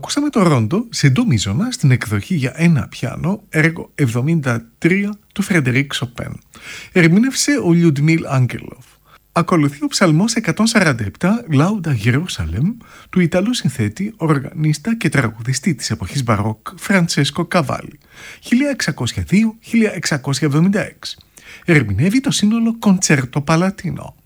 Ακούσαμε το ρόντο σε ντο μείζωνα στην εκδοχή για ένα πιάνο, έργο 73 του Φρεντερίκ Σοπέν. Ερμήνευσε ο Λιουντμίλ Άγγελοφ. Ακολουθεί ο ψαλμός 147 «Λάουντα Γερούσαλεμ» του Ιταλού συνθέτη, οργανίστα και τραγουδιστή της εποχής Μπαρόκ Φραντσέσκο Καβάλι, 1602-1676. Ερμηνεύει το σύνολο «Κοντσέρτο Παλατίνο».